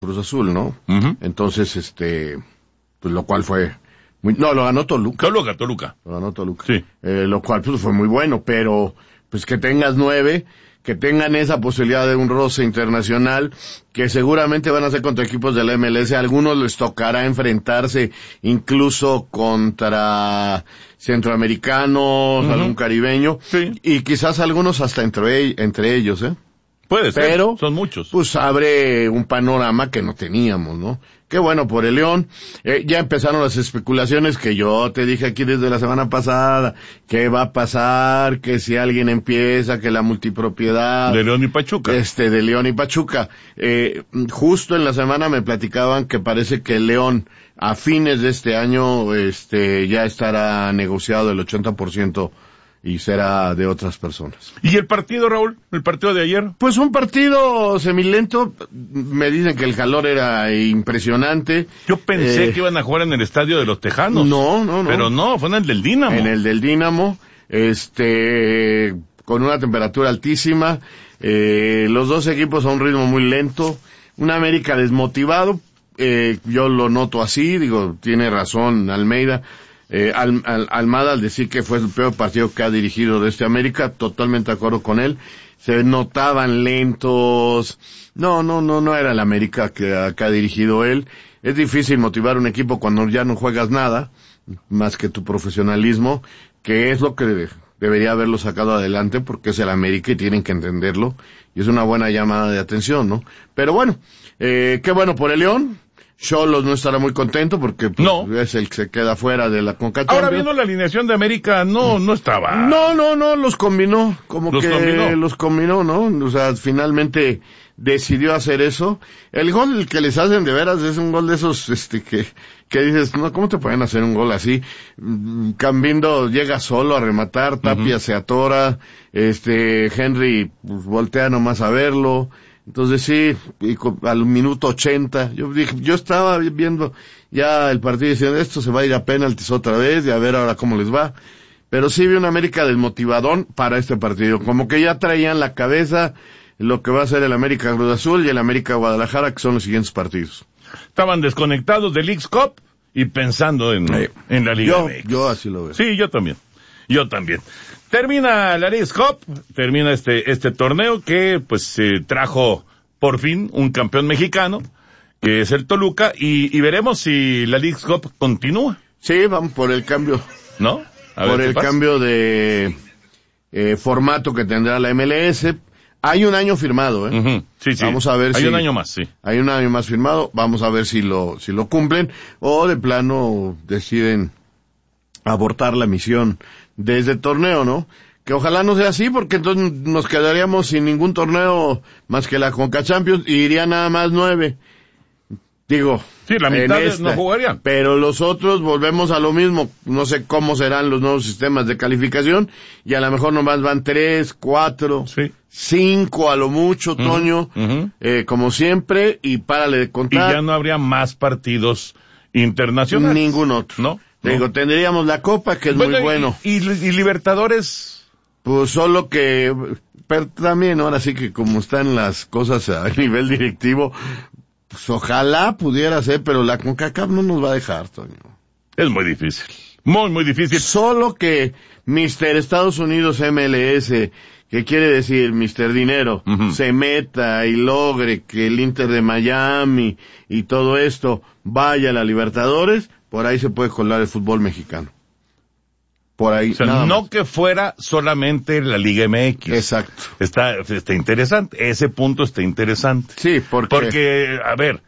Cruz Azul, ¿no? Uh-huh. Entonces, pues lo cual fue no, lo ganó Toluca. Toluca. Lo ganó Toluca. Sí. Lo cual pues fue muy bueno, pero pues que tengas 9, que tengan esa posibilidad de un roce internacional, que seguramente van a ser contra equipos de la MLS, a algunos les tocará enfrentarse incluso contra centroamericanos, uh-huh. algún caribeño, sí. Y quizás algunos hasta entre ellos, Puede ser, pero son muchos. Pues abre un panorama que no teníamos, ¿no? Qué bueno por el León. Ya empezaron las especulaciones que yo te dije aquí desde la semana pasada. ¿Qué va a pasar? Que si alguien empieza, que la multipropiedad. De León y Pachuca. De León y Pachuca. Justo en la semana me platicaban que parece que el León a fines de este año, ya estará negociado el 80%. Y será de otras personas. ¿Y el partido, Raúl? ¿El partido de ayer? Pues un partido semilento. Me dicen que el calor era impresionante. Yo pensé que iban a jugar en el estadio de los Tejanos. No. Pero no, fue en el del Dínamo. En el del Dínamo, con una temperatura altísima. Los dos equipos a un ritmo muy lento. Un América desmotivado. Yo lo noto así, tiene razón Almeida. Almada al decir que fue el peor partido que ha dirigido de América, totalmente de acuerdo con él. Se notaban lentos. No era el América que ha dirigido él. Es difícil motivar un equipo cuando ya no juegas nada, más que tu profesionalismo, que es lo que debería haberlo sacado adelante, porque es el América y tienen que entenderlo, y es una buena llamada de atención, ¿no? Pero bueno, qué bueno por el León. Xolos no estará muy contento porque es el que se queda fuera de la Conca Champions. Ahora viendo la alineación de América, no estaba. No, los combinó, los combinó, ¿no? O sea, finalmente decidió hacer eso. El gol que les hacen de veras es un gol de esos, que dices, no, ¿cómo te pueden hacer un gol así? Cambindo llega solo a rematar, Tapia se atora, Henry pues, voltea nomás a verlo. Entonces sí, y al minuto 80, yo estaba viendo ya el partido diciendo, esto se va a ir a penaltis otra vez, y a ver ahora cómo les va. Pero sí vi una América desmotivadón para este partido, como que ya traían la cabeza lo que va a ser el América Cruz Azul y el América Guadalajara, que son los siguientes partidos. Estaban desconectados del Leagues Cup y pensando en la Liga MX. Yo así lo veo. Sí, yo también. Termina la Leagues Cup, termina este torneo que pues trajo por fin un campeón mexicano, que es el Toluca, y veremos si la Leagues Cup continúa. Sí, vamos por el cambio. ¿No? Por el cambio de formato que tendrá la MLS. Hay un año firmado, Uh-huh. Sí. Vamos a ver Hay un año más, sí. Hay un año más firmado, vamos a ver si lo cumplen, o de plano deciden abortar la misión de ese torneo, ¿no? Que ojalá no sea así, porque entonces nos quedaríamos sin ningún torneo más que la Conca Champions, y iría nada más 9. Sí, la mitad no jugarían. Pero los otros volvemos a lo mismo. No sé cómo serán los nuevos sistemas de calificación, y a lo mejor nomás van 3, 4, 5 a lo mucho, Toño, como siempre, y párale de contar. Y ya no habría más partidos internacionales. Ningún otro. ¿No? Tendríamos la Copa, que es muy bueno. Y Libertadores. Pues solo que, pero también ahora sí que como están las cosas a nivel directivo, pues ojalá pudiera ser, pero la CONCACAF no nos va a dejar, Toño. Es muy difícil. Muy difícil. Solo que Mr. Estados Unidos MLS, que quiere decir Mr. Dinero, se meta y logre que el Inter de Miami y todo esto vaya a la Libertadores, por ahí se puede colar el fútbol mexicano. Por ahí. O sea, no que fuera solamente la Liga MX. Exacto. Está interesante. Ese punto está interesante. Sí, porque, a ver,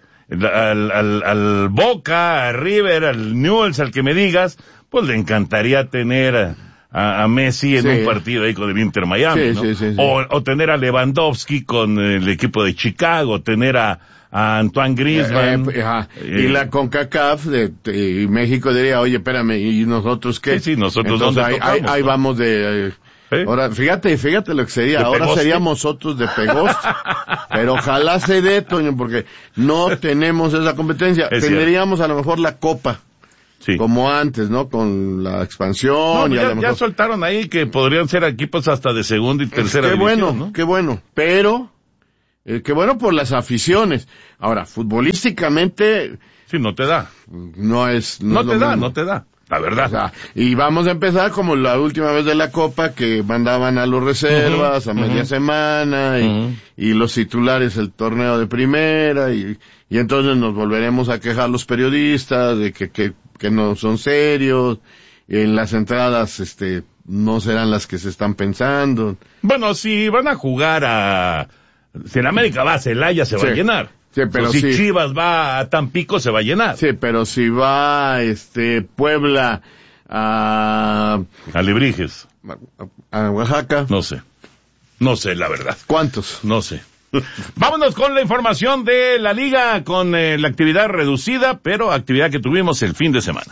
al Boca, a River, al Newell's, al que me digas, pues le encantaría tener a Messi en un partido ahí con el Inter Miami, ¿no? Sí. O tener a Lewandowski con el equipo de Chicago, tener a Antoine Griezmann. Y la CONCACAF y México diría, oye, espérame, ¿y nosotros qué? Sí, nosotros entonces, ahí vamos de... Ahora, fíjate lo que sería. Ahora Pegoste. seríamos otros de Pegoste. Pero ojalá se dé, Toño, porque no tenemos esa competencia. Tendríamos a lo mejor la Copa. Sí. Como antes, ¿no? Con la expansión. No, y a lo mejor... ya soltaron ahí que podrían ser equipos hasta de segunda y tercera división, ¿no? Qué bueno. Pero Que bueno por las aficiones. Ahora, futbolísticamente... Sí, no te da. No te da. La verdad. O sea, y vamos a empezar como la última vez de la Copa, que mandaban a los reservas a media semana y los titulares el torneo de primera y entonces nos volveremos a quejar los periodistas de que no son serios, en las entradas no serán las que se están pensando. Bueno, si van a jugar si en América va a Celaya se va a llenar. Sí, pero si Chivas va a Tampico se va a llenar. Sí, pero si va Puebla a Alebrijes, a Oaxaca, no sé la verdad. ¿Cuántos? No sé. Vámonos con la información de la liga, con la actividad reducida, pero actividad que tuvimos el fin de semana.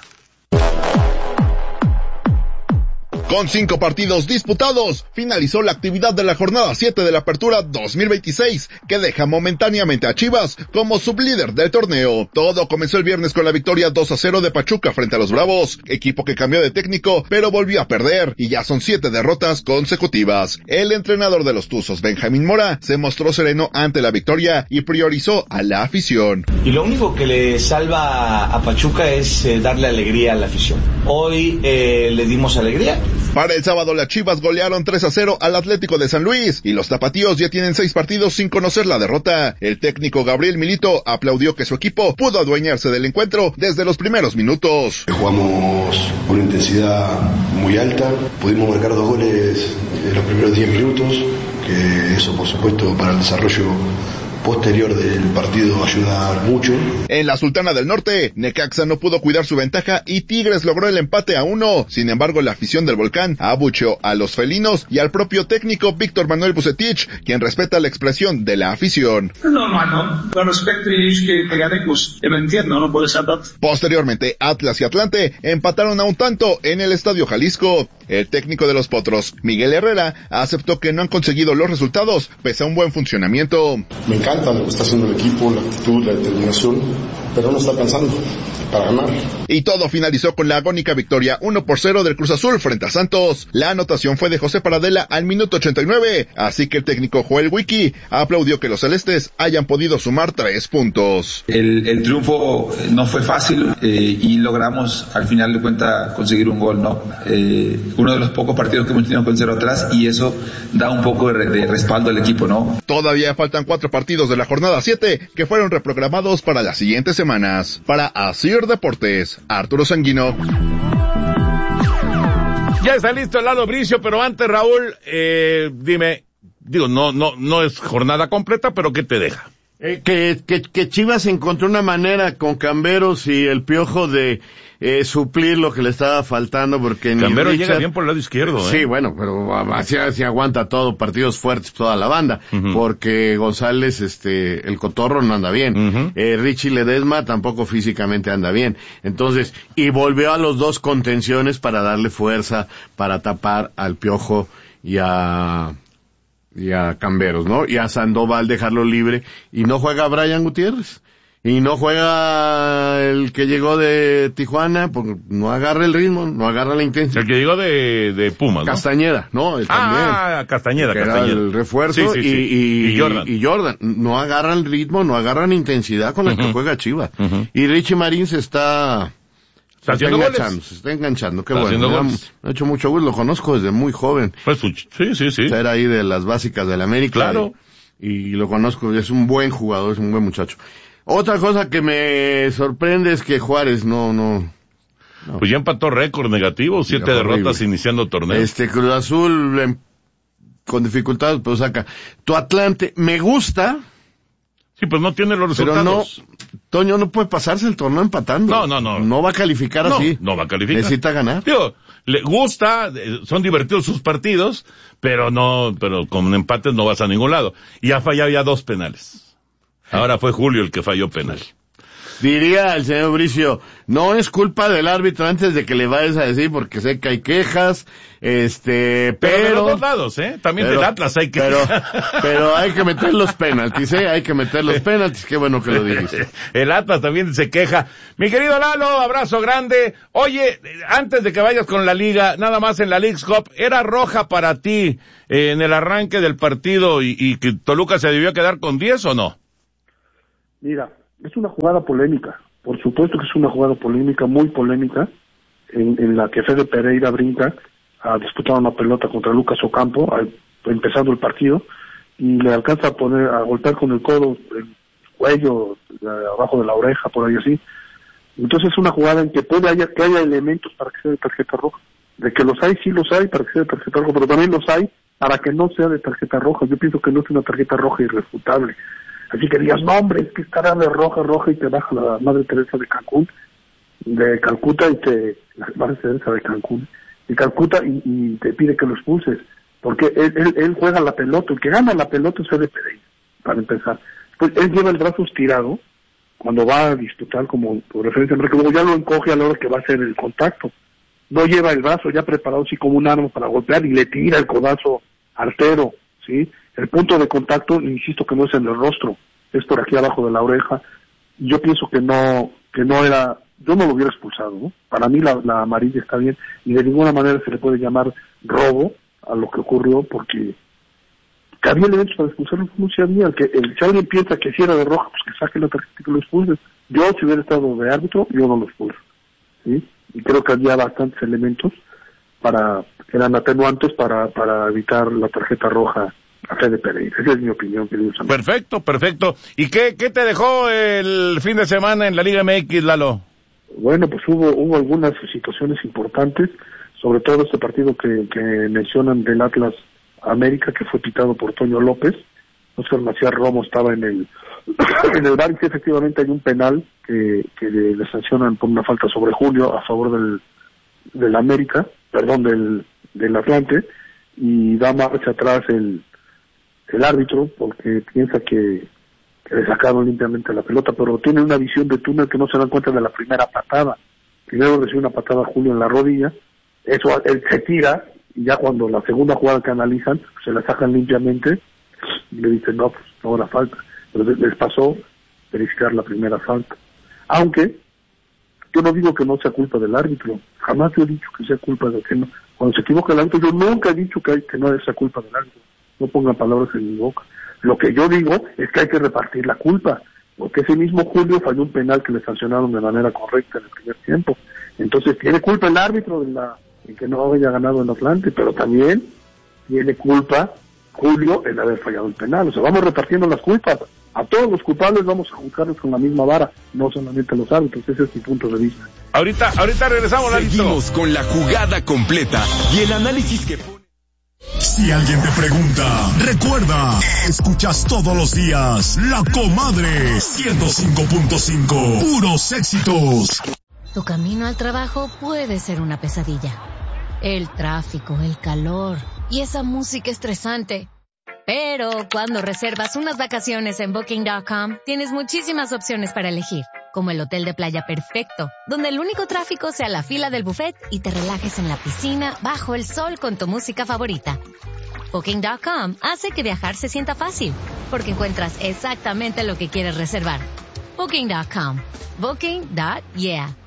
Con 5 partidos disputados, finalizó la actividad de la jornada 7 de la Apertura 2026, que deja momentáneamente a Chivas como sublíder del torneo. Todo comenzó el viernes con la victoria 2-0 de Pachuca frente a los Bravos, equipo que cambió de técnico, pero volvió a perder, y ya son 7 derrotas consecutivas. El entrenador de los Tuzos, Benjamín Mora, se mostró sereno ante la victoria y priorizó a la afición. Y lo único que le salva a Pachuca es darle alegría a la afición. Hoy le dimos alegría. Para el sábado, las Chivas golearon 3-0 al Atlético de San Luis y los tapatíos ya tienen 6 partidos sin conocer la derrota. El técnico Gabriel Milito aplaudió que su equipo pudo adueñarse del encuentro desde los primeros minutos. Jugamos con una intensidad muy alta, pudimos marcar 2 goles en los primeros 10 minutos, que eso por supuesto para el desarrollo posterior del partido ayuda mucho. En la Sultana del Norte, Necaxa no pudo cuidar su ventaja y Tigres logró el empate a 1. Sin embargo, la afición del Volcán abucheó a los felinos y al propio técnico Víctor Manuel Bucetich, quien respeta la expresión de la afición. Es normal, ¿no? Con respecto a ellos que ganen, pues lo entiendo, no puede ser. Posteriormente, Atlas y Atlante empataron a un tanto en el Estadio Jalisco. El técnico de los Potros, Miguel Herrera, aceptó que no han conseguido los resultados pese a un buen funcionamiento. Me encanta lo que está haciendo el equipo, la actitud, la determinación, pero no está alcanzando para ganar. Y todo finalizó con la agónica victoria 1-0 del Cruz Azul frente a Santos. La anotación fue de José Paradela al minuto 89, así que el técnico Joel Wiki aplaudió que los celestes hayan podido sumar 3 puntos. El triunfo no fue fácil y logramos al final de cuentas conseguir un gol, ¿no? Uno de los pocos partidos que hemos tenido con 0 atrás y eso da un poco de respaldo al equipo, ¿no? Todavía faltan 4 partidos de la jornada 7 que fueron reprogramados para las siguientes semanas. Para Asir Deportes, Arturo Sanguino. Ya está listo el lado Bricio, pero antes, Raúl, dime, no es jornada completa, pero ¿qué te deja? Que Chivas encontró una manera con Camberos y el Piojo de suplir lo que le estaba faltando, porque Camberos llega bien por el lado izquierdo, Sí, bueno, pero así aguanta todo, partidos fuertes toda la banda, porque González, el Cotorro no anda bien, Richie Ledesma tampoco físicamente anda bien, entonces, y volvió a los 2 contenciones para darle fuerza, para tapar al Piojo y a Camberos, ¿no? Y a Sandoval dejarlo libre, y no juega Brian Gutiérrez. Y no juega el que llegó de Tijuana, porque no agarra el ritmo, no agarra la intensidad. El que llegó de Pumas, ¿no? Castañeda, ¿no? Castañeda. Era el refuerzo, sí. Y Jordan. No agarran el ritmo, no agarran la intensidad con la que juega Chivas. Y Richie Marín se está enganchando, qué bueno. Me ha hecho mucho gusto, lo conozco desde muy joven. Pues sí. Era ahí de las básicas del América. Claro. Y lo conozco, es un buen jugador, es un buen muchacho. Otra cosa que me sorprende es que Juárez no. Pues ya empató récord negativo, 7 derrotas iniciando torneo. Cruz Azul con dificultades, pero saca. Tu Atlante, me gusta. Sí, pues no tiene los resultados. Pero no, Toño no puede pasarse el torneo empatando. No. No va a calificar así. No va a calificar. Necesita ganar. Le gusta, son divertidos sus partidos, pero con empates no vas a ningún lado. Y ha fallado ya 2 penales. Ahora fue Julio el que falló penal. Diría el señor Bricio, no es culpa del árbitro antes de que le vayas a decir, porque sé que hay quejas, pero de los dos lados, también del Atlas hay quejas. Pero hay que meter los penaltis, hay que meter los penaltis, qué bueno que lo dijiste. El Atlas también se queja. Mi querido Lalo, abrazo grande. Oye, antes de que vayas con la liga, nada más en la Leagues Cup, ¿era roja para ti en el arranque del partido y que Toluca se debió quedar con 10 o no? Mira, es una jugada polémica, por supuesto que es una jugada polémica, muy polémica, en la que Fede Pereira brinca a disputar una pelota contra Lucas Ocampo, empezando el partido, y le alcanza a golpear con el codo el cuello, abajo de la oreja, por ahí así. Entonces es una jugada en que que haya elementos para que sea de tarjeta roja. De que los hay, sí los hay para que sea de tarjeta roja, pero también los hay para que no sea de tarjeta roja. Yo pienso que no es una tarjeta roja irrefutable. Así que digas, no hombre, es que estará de roja, y te baja la Madre Teresa de Calcuta, la Madre Teresa de Cancún, y Calcuta, y te pide que lo expulses, porque él juega la pelota, el que gana la pelota es Fede Pereira, para empezar. Pues él lleva el brazo estirado, cuando va a disputar, como por referencia, porque luego ya lo encoge a la hora que va a hacer el contacto. No lleva el brazo ya preparado así como un arma para golpear, y le tira el codazo artero, ¿sí? El punto de contacto, insisto que no es en el rostro, es por aquí abajo de la oreja. Yo pienso que no era, yo no lo hubiera expulsado, ¿no? Para mí la amarilla está bien, y de ninguna manera se le puede llamar robo a lo que ocurrió, porque había elementos para expulsarlo, como si había, si alguien piensa que si era de roja, pues que saque la tarjeta y que lo expulse. Yo, si hubiera estado de árbitro, yo no lo expulso, ¿sí? Y creo que había bastantes elementos que eran atenuantes para evitar la tarjeta roja a Fede Pereira. Esa es mi opinión, querido Samuel. Perfecto. ¿Y qué te dejó el fin de semana en la Liga MX, Lalo? Bueno, pues hubo algunas situaciones importantes, sobre todo este partido que mencionan del Atlas América, que fue pitado por Toño López. Oscar Macías Romo estaba en el bar, y sí, efectivamente hay un penal que le sancionan por una falta sobre Julio a favor del América, del Atlante, y da marcha atrás el árbitro porque piensa que le sacaron limpiamente la pelota, pero tiene una visión de túnel que no se dan cuenta de la primera patada. Primero recibe una patada Julio en la rodilla, eso él se tira, y ya cuando la segunda jugada que analizan, se la sacan limpiamente, y le dicen, no, pues no era falta. Pero les pasó verificar la primera falta. Aunque, yo no digo que no sea culpa del árbitro, jamás yo he dicho que sea culpa de que no. Cuando se equivoca el árbitro, yo nunca he dicho que no sea culpa del árbitro. No pongan palabras en mi boca. Lo que yo digo es que hay que repartir la culpa, porque ese mismo Julio falló un penal que le sancionaron de manera correcta en el primer tiempo. Entonces tiene culpa el árbitro en que no haya ganado el Atlante, pero también tiene culpa Julio en haber fallado el penal. O sea, vamos repartiendo las culpas. A todos los culpables vamos a juzgarlos con la misma vara, no solamente a los árbitros. Ese es mi punto de vista. Ahorita regresamos, Lalito. Seguimos con la jugada completa y el análisis que pone. Si alguien te pregunta, recuerda, escuchas todos los días La Comadre 105.5, puros éxitos. Tu camino al trabajo puede ser una pesadilla. El tráfico, el calor y esa música estresante. Pero cuando reservas unas vacaciones en Booking.com, tienes muchísimas opciones para elegir, como el hotel de playa perfecto, donde el único tráfico sea la fila del buffet y te relajes en la piscina bajo el sol con tu música favorita. Booking.com hace que viajar se sienta fácil, porque encuentras exactamente lo que quieres reservar. Booking.com. Booking.yeah.